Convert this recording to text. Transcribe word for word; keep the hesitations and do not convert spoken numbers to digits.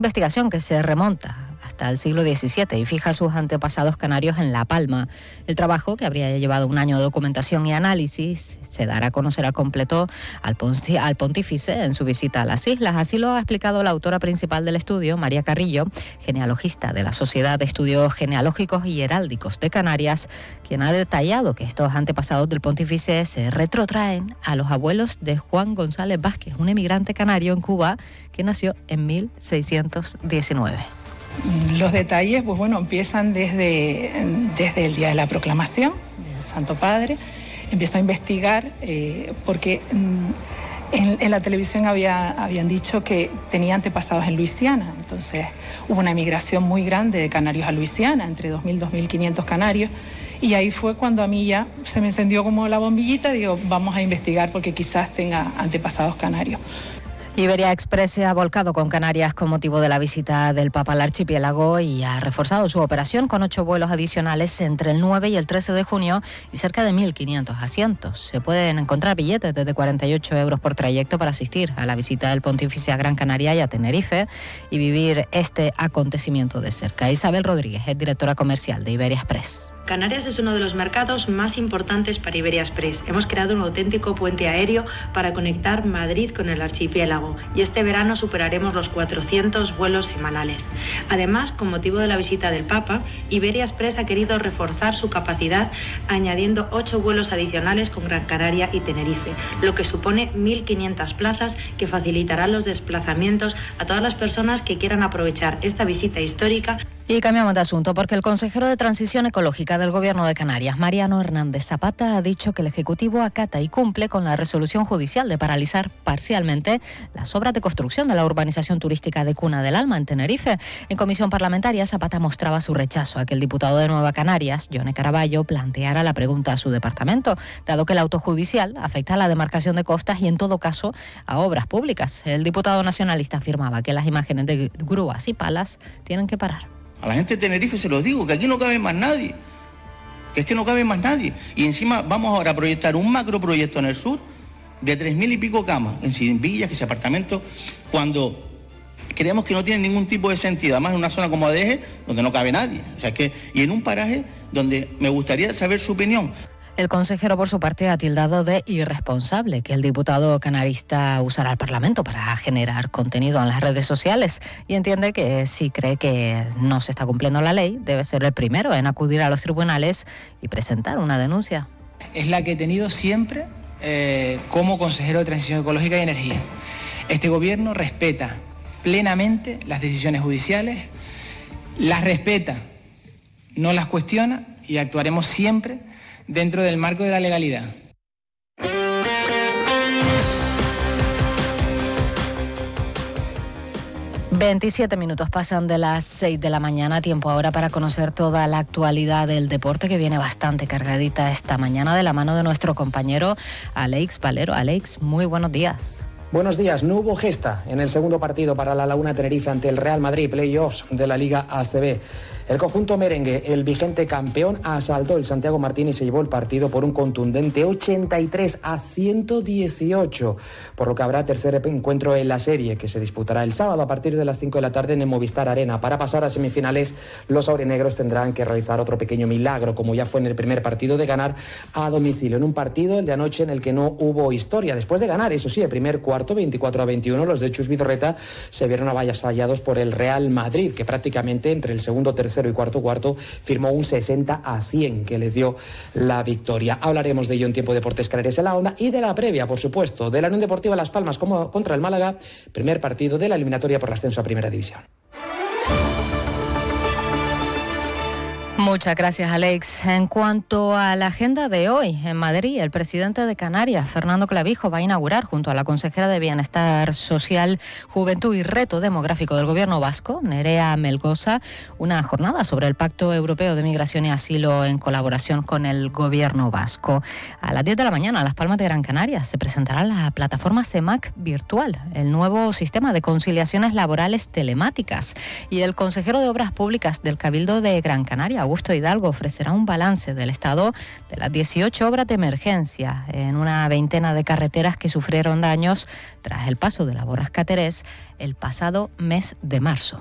Investigación que se remonta hasta el siglo diecisiete y fija sus antepasados canarios en La Palma. El trabajo, que habría llevado un año de documentación y análisis, se dará a conocer al completo al, ponci- al pontífice en su visita a las islas. Así lo ha explicado la autora principal del estudio, María Carrillo, genealogista de la Sociedad de Estudios Genealógicos y Heráldicos de Canarias, quien ha detallado que estos antepasados del pontífice se retrotraen a los abuelos de Juan González Vázquez, un emigrante canario en Cuba que nació en mil seiscientos diecinueve. Los detalles, pues bueno, empiezan desde, desde el día de la proclamación del Santo Padre. Empiezo a investigar eh, porque mm, en, en la televisión había, habían dicho que tenía antepasados en Luisiana. Entonces hubo una emigración muy grande de canarios a Luisiana, entre dos mil y dos mil quinientos canarios. Y ahí fue cuando a mí ya se me encendió como la bombillita. Digo, vamos a investigar porque quizás tenga antepasados canarios. Iberia Express se ha volcado con Canarias con motivo de la visita del Papa al archipiélago y ha reforzado su operación con ocho vuelos adicionales entre el nueve y el trece de junio y cerca de mil quinientos asientos. Se pueden encontrar billetes desde cuarenta y ocho euros por trayecto para asistir a la visita del Pontífice a Gran Canaria y a Tenerife y vivir este acontecimiento de cerca. Isabel Rodríguez es directora comercial de Iberia Express. Canarias es uno de los mercados más importantes para Iberia Express. Hemos creado un auténtico puente aéreo para conectar Madrid con el archipiélago y este verano superaremos los cuatrocientos vuelos semanales. Además, con motivo de la visita del Papa, Iberia Express ha querido reforzar su capacidad añadiendo ocho vuelos adicionales con Gran Canaria y Tenerife, lo que supone mil quinientas plazas que facilitarán los desplazamientos a todas las personas que quieran aprovechar esta visita histórica. Y cambiamos de asunto porque el consejero de Transición Ecológica del Gobierno de Canarias, Mariano Hernández Zapata, ha dicho que el Ejecutivo acata y cumple con la resolución judicial de paralizar parcialmente las obras de construcción de la urbanización turística de Cuna del Alma en Tenerife. En comisión parlamentaria, Zapata mostraba su rechazo a que el diputado de Nueva Canarias, Yone Caraballo, planteara la pregunta a su departamento, dado que el auto judicial afecta a la demarcación de costas y, en todo caso, a obras públicas. El diputado nacionalista afirmaba que las imágenes de grúas y palas tienen que parar. A la gente de Tenerife se los digo, que aquí no cabe más nadie, que es que no cabe más nadie. Y encima vamos ahora a proyectar un macroproyecto en el sur de tres mil y pico camas, en villas, que ese apartamento, cuando creemos que no tiene ningún tipo de sentido, además en una zona como Adeje, donde no cabe nadie. O sea que, y en un paraje donde me gustaría saber su opinión. El consejero, por su parte, ha tildado de irresponsable que el diputado canarista usara el Parlamento para generar contenido en las redes sociales y entiende que si cree que no se está cumpliendo la ley, debe ser el primero en acudir a los tribunales y presentar una denuncia. Es la que he tenido siempre eh, como consejero de Transición Ecológica y Energía. Este gobierno respeta plenamente las decisiones judiciales, las respeta, no las cuestiona y actuaremos siempre dentro del marco de la legalidad. veintisiete minutos pasan de las seis de la mañana, tiempo ahora para conocer toda la actualidad del deporte que viene bastante cargadita esta mañana de la mano de nuestro compañero Alex Valero. Alex, muy buenos días. Buenos días. No hubo gesta en el segundo partido para la Laguna Tenerife ante el Real Madrid, playoffs de la Liga A C B. El conjunto merengue, el vigente campeón, asaltó el Santiago Martín y se llevó el partido por un contundente ochenta y tres a ciento dieciocho, por lo que habrá tercer encuentro en la serie, que se disputará el sábado a partir de las cinco de la tarde en el Movistar Arena. Para pasar a semifinales, los aurinegros tendrán que realizar otro pequeño milagro, como ya fue en el primer partido, de ganar a domicilio, en un partido, el de anoche, en el que no hubo historia. Después de ganar, eso sí, el primer cuarto, veinticuatro a veintiuno, los de Chus Vidorreta se vieron avasallados por el Real Madrid, que prácticamente entre el segundo, tercero y cuarto cuarto firmó un sesenta a cien que les dio la victoria. Hablaremos de ello en Tiempo Deportes Canarias en la Onda y de la previa, por supuesto, de la Unión Deportiva Las Palmas como contra el Málaga, primer partido de la eliminatoria por el ascenso a Primera División. Muchas gracias, Alex. En cuanto a la agenda de hoy, en Madrid, el presidente de Canarias, Fernando Clavijo, va a inaugurar junto a la consejera de Bienestar Social, Juventud y Reto Demográfico del Gobierno vasco, Nerea Melgosa, una jornada sobre el Pacto Europeo de Migración y Asilo en colaboración con el Gobierno vasco. A las diez de la mañana, en Las Palmas de Gran Canaria, se presentará la plataforma CEMAC Virtual, el nuevo sistema de conciliaciones laborales telemáticas. Y el consejero de Obras Públicas del Cabildo de Gran Canaria, Augusto Hidalgo ofrecerá un balance del estado de las dieciocho obras de emergencia en una veintena de carreteras que sufrieron daños tras el paso de la borrasca Terés el pasado mes de marzo.